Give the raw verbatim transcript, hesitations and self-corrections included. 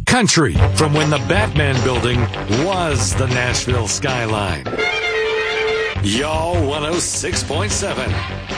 Country from when the Batman building was the Nashville skyline. Y'all one oh six point seven.